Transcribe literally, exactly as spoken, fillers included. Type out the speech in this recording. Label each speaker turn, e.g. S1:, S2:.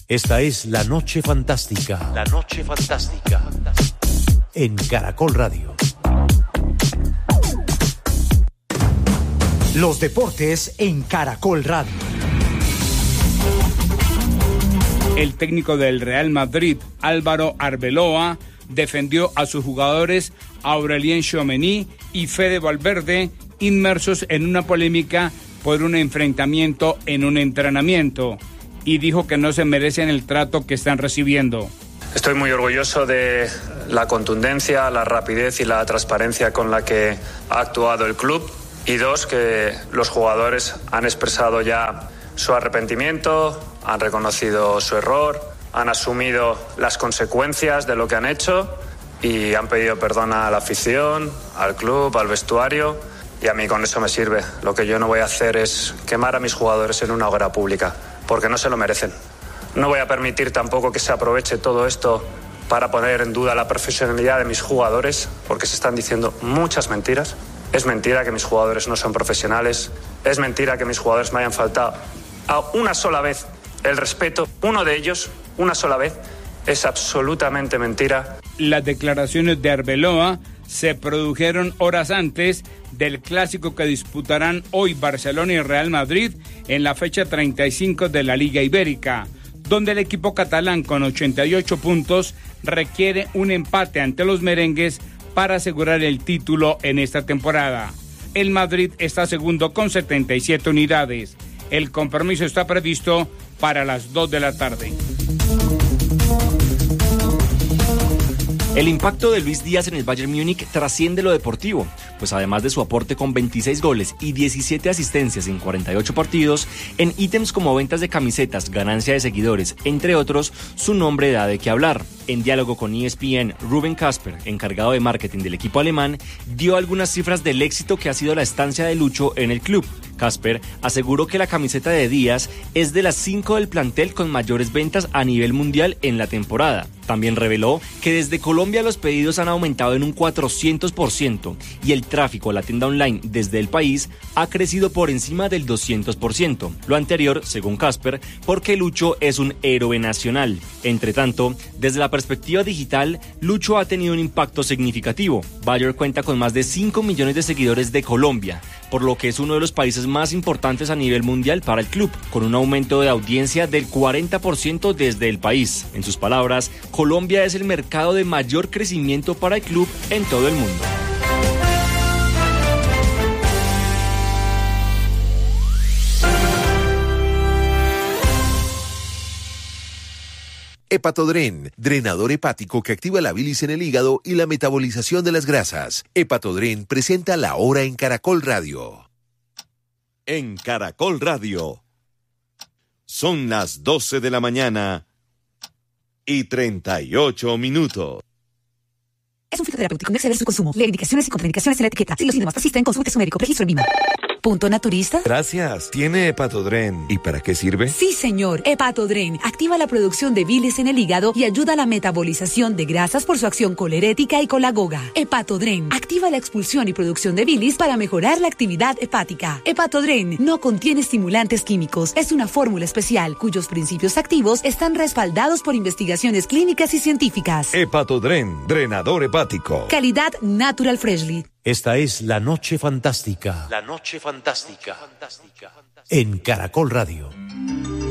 S1: Esta es La Noche Fantástica. La Noche Fantástica. En Caracol Radio.
S2: Los deportes en Caracol Radio.
S3: El técnico del Real Madrid, Álvaro Arbeloa, defendió a sus jugadores Aurelien Tchouameni y Fede Valverde, inmersos en una polémica por un enfrentamiento en un entrenamiento, y dijo que no se merecen el trato que están recibiendo.
S4: Estoy muy orgulloso de la contundencia, la rapidez y la transparencia con la que ha actuado el club. Y dos, que los jugadores han expresado ya su arrepentimiento, han reconocido su error, han asumido las consecuencias de lo que han hecho y han pedido perdón a la afición, al club, al vestuario, y a mí con eso me sirve. Lo que yo no voy a hacer es quemar a mis jugadores en una hoguera pública, porque no se lo merecen. No voy a permitir tampoco que se aproveche todo esto para poner en duda la profesionalidad de mis jugadores, porque se están diciendo muchas mentiras. Es mentira que mis jugadores no son profesionales, es mentira que mis jugadores me hayan faltado a una sola vez el respeto, uno de ellos, una sola vez, es absolutamente mentira.
S3: Las declaraciones de Arbeloa se produjeron horas antes del clásico que disputarán hoy Barcelona y Real Madrid en la fecha treinta y cinco de la Liga Ibérica, donde el equipo catalán con ochenta y ocho puntos requiere un empate ante los merengues para asegurar el título en esta temporada. El Madrid está segundo con setenta y siete unidades. El compromiso está previsto para las dos de la tarde.
S5: El impacto de Luis Díaz en el Bayern Múnich trasciende lo deportivo, pues además de su aporte con veintiséis goles y diecisiete asistencias en cuarenta y ocho partidos, en ítems como ventas de camisetas, ganancia de seguidores, entre otros, su nombre da de qué hablar. En diálogo con E S P N, Ruben Casper, encargado de marketing del equipo alemán, dio algunas cifras del éxito que ha sido la estancia de Lucho en el club. Casper aseguró que la camiseta de Díaz es de las cinco del plantel con mayores ventas a nivel mundial en la temporada. También reveló que desde Colombia los pedidos han aumentado en un cuatrocientos por ciento y el tráfico a la tienda online desde el país ha crecido por encima del doscientos por ciento. Lo anterior, según Casper, porque Lucho es un héroe nacional. Entre tanto, desde la perspectiva digital, Lucho ha tenido un impacto significativo. Bayer cuenta con más de cinco millones de seguidores de Colombia, por lo que es uno de los países más importantes a nivel mundial para el club, con un aumento de audiencia del cuarenta por ciento desde el país. En sus palabras, Colombia es el mercado de mayor crecimiento para el club en todo el mundo.
S6: Hepatodren, drenador hepático que activa la bilis en el hígado y la metabolización de las grasas. Hepatodren presenta La Hora en Caracol Radio.
S7: En Caracol Radio. Son las doce de la mañana y treinta y ocho minutos.
S8: Es un fitoterapéutico, no exceder su consumo. Leer indicaciones y contraindicaciones en la etiqueta. Si los síntomas persisten, consulte a su médico. Registro en Vima. ¿Punto naturista?
S9: Gracias. ¿Tiene Hepatodren? ¿Y para qué sirve?
S8: Sí, señor. Hepatodren activa la producción de bilis en el hígado y ayuda a la metabolización de grasas por su acción colerética y colagoga. Hepatodren activa la expulsión y producción de bilis para mejorar la actividad hepática. Hepatodren no contiene estimulantes químicos. Es una fórmula especial cuyos principios activos están respaldados por investigaciones clínicas y científicas.
S9: Hepatodren, drenador hepático.
S8: Calidad Natural Freshly.
S1: Esta es La Noche Fantástica. La Noche Fantástica. En Caracol Radio.